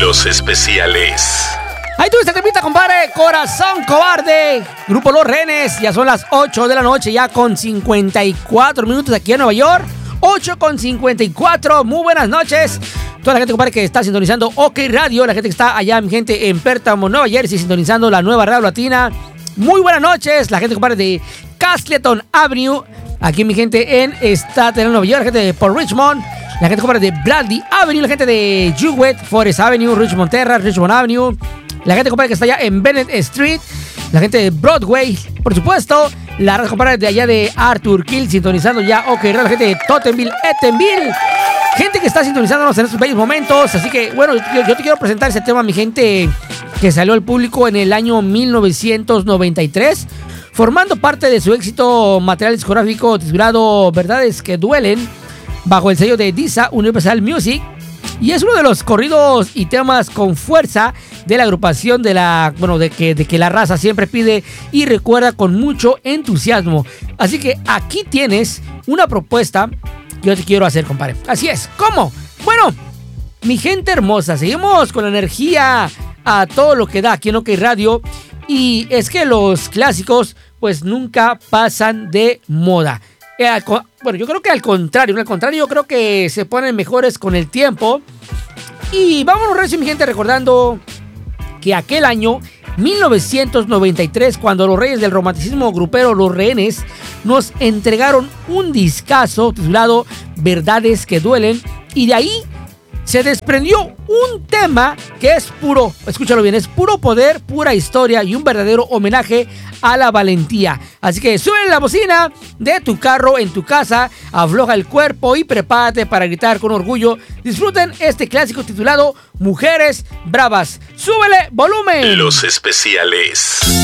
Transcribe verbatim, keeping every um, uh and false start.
Los especiales. Ahí tuviste temita, compadre. Corazón Cobarde. Grupo Los Rehenes. Ya son las ocho de la noche, ya con cincuenta y cuatro minutos aquí en Nueva York. ocho con cincuenta y cuatro. Muy buenas noches. Toda la gente, compadre, que está sintonizando OK Radio. La gente que está allá, mi gente, en Pertamo, Nueva Jersey, sintonizando la nueva radio latina. Muy buenas noches. La gente, compadre, de Castleton Avenue. Aquí, mi gente, en Staten Island, Nueva York. La gente de Port Richmond. La gente, compadre, de Bradley Avenue. La gente de Jewett, Forest Avenue, Richmond Terrace, Richmond Avenue. La gente, compadre, que está allá en Bennett Street. La gente de Broadway, por supuesto. La raza, compadre, de allá de Arthur Kill, sintonizando ya OK Radio. La gente de Tottenville, Eatonville. Gente que está sintonizándonos en estos bellos momentos. Así que, bueno, yo, yo te quiero presentar ese tema, mi gente, que salió al público en el año mil novecientos noventa y tres, formando parte de su éxito material discográfico titulado Verdades que Duelen, bajo el sello de Disa Universal Music. Y es uno de los corridos y temas con fuerza de la agrupación de la, bueno, de que, de que la raza siempre pide y recuerda con mucho entusiasmo. Así que aquí tienes una propuesta que yo te quiero hacer, compadre. Así es. ¿Cómo? Bueno, mi gente hermosa, seguimos con la energía a todo lo que da aquí en OK Radio. Y es que los clásicos pues nunca pasan de moda. Eh, bueno, yo creo que al contrario, al contrario, yo creo que se ponen mejores con el tiempo. Y vámonos, recio, mi gente, recordando que aquel año, mil novecientos noventa y tres, cuando los reyes del romanticismo grupero Los Rehenes nos entregaron un discazo titulado Verdades que Duelen, y de ahí se desprendió un tema que es puro, escúchalo bien, es puro poder, pura historia y un verdadero homenaje a la valentía. Así que sube la bocina de tu carro, en tu casa, afloja el cuerpo y prepárate para gritar con orgullo. Disfruten este clásico titulado Mujeres Bravas. ¡Súbele volumen! Los especiales.